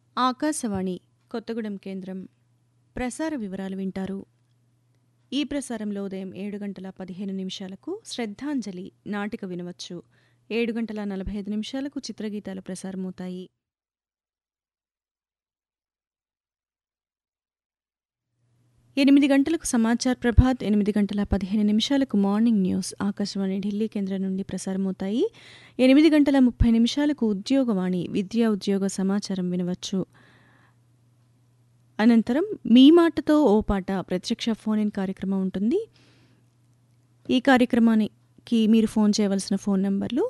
ఆకాశవాణి కొత్తగూడెం కేంద్రం ప్రసార వివరాలు వింటారు. ఈ ప్రసారంలో ఉదయం 7 గంటల 15 నిమిషాలకు శ్రద్ధాంజలి నాటిక వినవచ్చు. 7 గంటల 45 నిమిషాలకు చిత్రగీతాలు ప్రసారమవుతాయి. 8 గంటలకు సమాచార్ ప్రభాత్, 8 గంటల 15 నిమిషాలకు మార్నింగ్ న్యూస్ ఆకాశవాణి ఢిల్లీ కేంద్రం నుండి ప్రసారమవుతాయి. 8 గంటల 30 నిమిషాలకు ఉద్యోగవాణి విద్యా ఉద్యోగ సమాచారం వినవచ్చు. అనంతరం మీ మాటతో ఓ పాట ప్రత్యక్ష ఫోన్ ఇన్ కార్యక్రమం ఉంటుంది. ఈ కార్యక్రమానికి మీరు ఫోన్ చేయవలసిన ఫోన్ నంబర్లు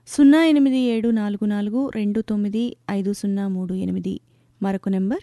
08744295038, మరొక నెంబర్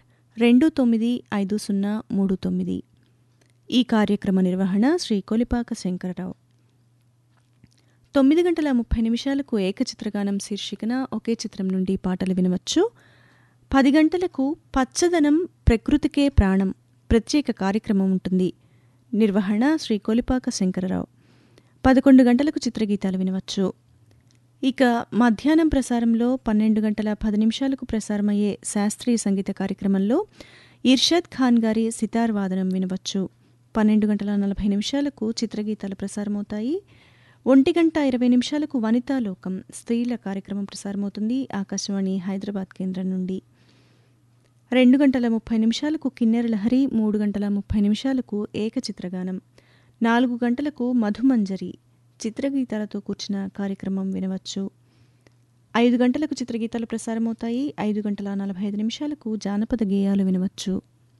295039. ఈ కార్యక్రమ నిర్వహణ శ్రీ కొలిపాక శంకరరావు. 9 గంటల 30 నిమిషాలకు ఏకచిత్రగానం శీర్షికన ఒకే చిత్రం నుండి పాటలు వినవచ్చు. 10 గంటలకు పచ్చదనం ప్రకృతికే ప్రాణం ప్రత్యేక కార్యక్రమం ఉంటుంది. నిర్వహణ శ్రీ కొలిపాక శంకరరావు. 11 గంటలకు చిత్రగీతాలు వినవచ్చు. ఇక మధ్యాహ్నం ప్రసారంలో 12 గంటల 10 నిమిషాలకు ప్రసారమయ్యే శాస్త్రీయ సంగీత కార్యక్రమంలో ఇర్షద్ ఖాన్ గారి సితార్ వాదనం వినవచ్చు. 12 గంటల 40 నిమిషాలకు చిత్రగీతాలు ప్రసారమవుతాయి. 1 గంట 20 నిమిషాలకు వనితాలోకం స్త్రీల కార్యక్రమం ప్రసారమవుతుంది ఆకాశవాణి హైదరాబాద్ కేంద్రం నుండి. 2 గంటల 30 నిమిషాలకు కిన్నెర లహరి, 3 గంటల 30 నిమిషాలకు ఏకచిత్రగానం, 4 గంటలకు మధుమంజరి చిత్రగీతాలతో కూర్చిన కార్యక్రమం వినవచ్చు. 5 గంటలకు చిత్రగీతాలు ప్రసారమవుతాయి. 5 గంటల 45 నిమిషాలకు జానపద గేయాలు వినవచ్చు.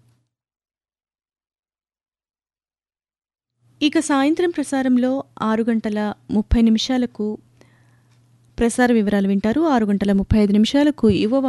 ఇక సాయంత్రం ప్రసారంలో 6 గంటల 30 నిమిషాలకు ప్రసార వివరాలు వింటారు. 6 గంటల 35 నిమిషాలకు యువ